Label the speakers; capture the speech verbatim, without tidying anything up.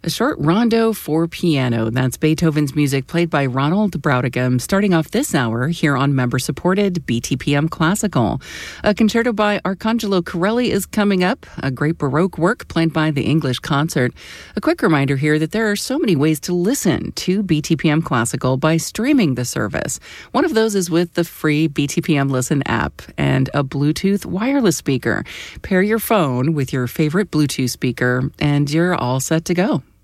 Speaker 1: A short rondo for piano. That's Beethoven's music played by Ronald Brautigam, starting off this hour here on member-supported B T P M Classical. A concerto by Arcangelo Corelli is coming up, a great Baroque work played by the English Concert. A quick reminder here that there are so many ways to listen to B T P M Classical by streaming the service. One of those is with the free B T P M Listen app and a Bluetooth wireless speaker. Pair your phone with your favorite Bluetooth speaker, and you're all set to go.